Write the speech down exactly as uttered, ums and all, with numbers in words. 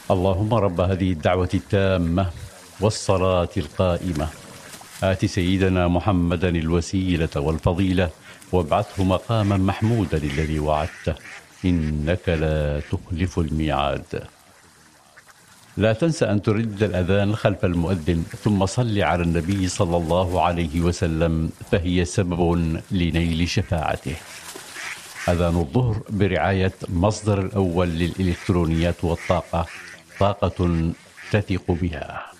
اللهم رب هذه الدعوة التامة والصلاة القائمة آت سيدنا محمدا الوسيلة والفضيلة وابعثه مقاما محمودا الذي وعدته إنك لا تخلف الميعاد. لا تنسى أن تردد الأذان خلف المؤذن ثم صل على النبي صلى الله عليه وسلم فهي سبب لنيل شفاعته. أذان الظهر برعاية مصدر الأول للإلكترونيات والطاقة، طاقة تثق بها.